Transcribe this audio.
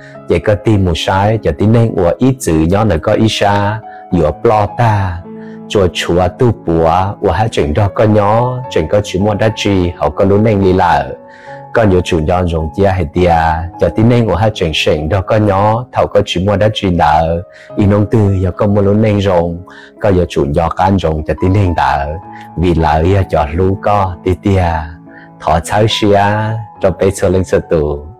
vậy có tìm một sai cho tin nên của ít chữ nhỏ này có ít xa vừa plo ta chùa chùa tu bùa của hai chuyện đó có nhỏ chuyện có chuyện mua đá chi họ có luôn nên đi lại có nhiều chủ nhân dùng tia hay tia cho tin nên của hai chuyện đó có nhỏ thầu có chuyện mua đá chi đỡ in nông tư giờ có mua luôn nên dùng có nhiều chủ nhân can dùng cho tin nên đỡ vì lợi cho lú có tia thọ cháu xia cho bé cho lên sự tù